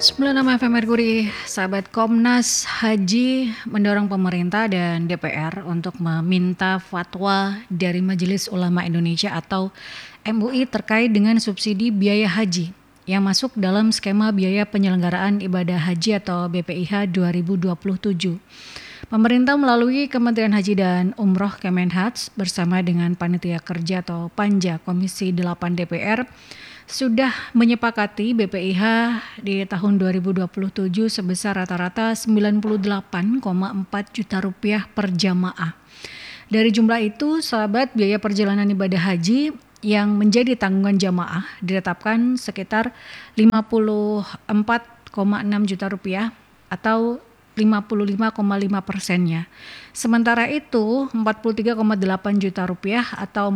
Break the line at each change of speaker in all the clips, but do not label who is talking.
96 FM Merkuri, sahabat Komnas Haji mendorong pemerintah dan DPR untuk meminta fatwa dari Majelis Ulama Indonesia atau MUI terkait dengan subsidi biaya haji yang masuk dalam skema biaya penyelenggaraan ibadah haji atau BPIH 2027. Pemerintah melalui Kementerian Haji dan Umroh Kemenhaj bersama dengan Panitia Kerja atau Panja Komisi 8 DPR sudah menyepakati BPIH di tahun 2027 sebesar rata-rata 98,4 juta rupiah per jamaah. Dari jumlah itu, sahabat, biaya perjalanan ibadah haji yang menjadi tanggungan jamaah ditetapkan sekitar 54,6 juta rupiah atau 55,5%-nya. Sementara itu 43,8 juta rupiah atau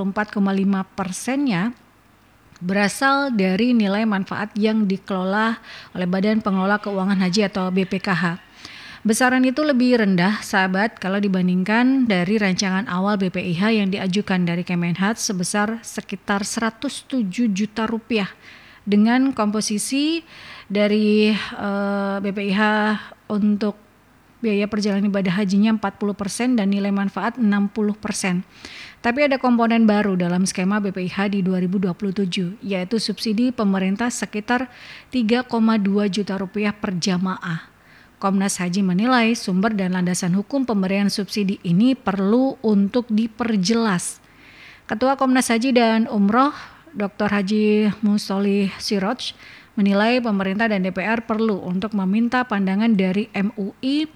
44,5%-nya berasal dari nilai manfaat yang dikelola oleh Badan Pengelola Keuangan Haji atau BPKH. Besaran itu lebih rendah, sahabat, kalau dibandingkan dari rancangan awal BPIH yang diajukan dari Kemenhaj sebesar sekitar 107 juta rupiah dengan komposisi dari BPIH untuk biaya perjalanan ibadah hajinya 40% dan nilai manfaat 60%. Tapi ada komponen baru dalam skema BPIH di 2027, yaitu subsidi pemerintah sekitar 3,2 juta rupiah per jamaah. Komnas Haji menilai sumber dan landasan hukum pemberian subsidi ini perlu untuk diperjelas. Ketua Komnas Haji dan Umroh, Dr. Haji Mustolih Siroj, menilai pemerintah dan DPR perlu untuk meminta pandangan dari MUI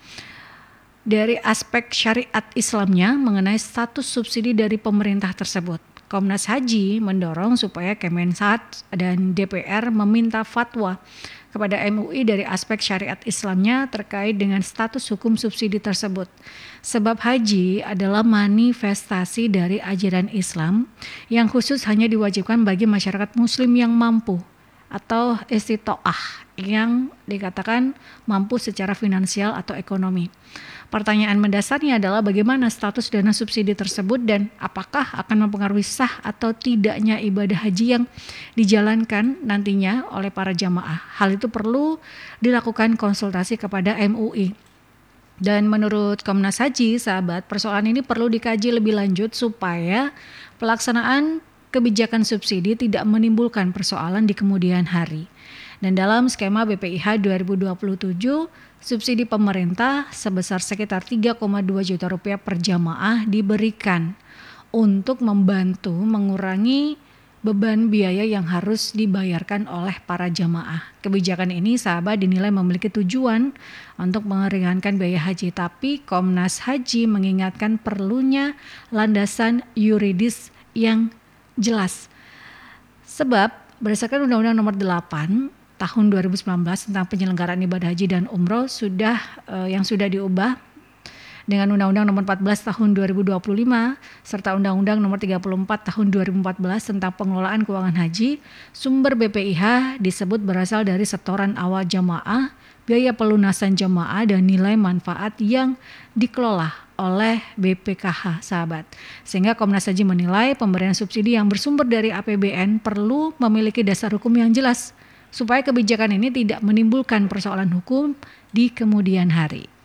dari aspek syariat Islamnya mengenai status subsidi dari pemerintah tersebut. Komnas Haji mendorong supaya Kemenhaj dan DPR meminta fatwa kepada MUI dari aspek syariat Islamnya terkait dengan status hukum subsidi tersebut. Sebab haji adalah manifestasi dari ajaran Islam yang khusus hanya diwajibkan bagi masyarakat muslim yang mampu atau istitoah yang dikatakan mampu secara finansial atau ekonomi. Pertanyaan mendasarnya adalah bagaimana status dana subsidi tersebut dan apakah akan mempengaruhi sah atau tidaknya ibadah haji yang dijalankan nantinya oleh para jamaah. Hal itu perlu dilakukan konsultasi kepada MUI. Dan menurut Komnas Haji, sahabat, persoalan ini perlu dikaji lebih lanjut supaya pelaksanaan kebijakan subsidi tidak menimbulkan persoalan di kemudian hari. Dan dalam skema BPIH 2027, subsidi pemerintah sebesar sekitar 3,2 juta rupiah per jamaah diberikan untuk membantu mengurangi beban biaya yang harus dibayarkan oleh para jamaah. Kebijakan ini, sahabat, dinilai memiliki tujuan untuk meringankan biaya haji, tapi Komnas Haji mengingatkan perlunya landasan yuridis yang jelas. Sebab berdasarkan Undang-Undang Nomor 8 Tahun 2019 tentang penyelenggaraan ibadah haji dan umroh yang sudah diubah dengan Undang-Undang Nomor 14 Tahun 2025 serta Undang-Undang Nomor 34 Tahun 2014 tentang pengelolaan keuangan haji, sumber BPIH disebut berasal dari setoran awal jamaah, biaya pelunasan jamaah dan nilai manfaat yang dikelola oleh BPKH, sahabat. Sehingga Komnas Haji menilai pemberian subsidi yang bersumber dari APBN perlu memiliki dasar hukum yang jelas supaya kebijakan ini tidak menimbulkan persoalan hukum di kemudian hari.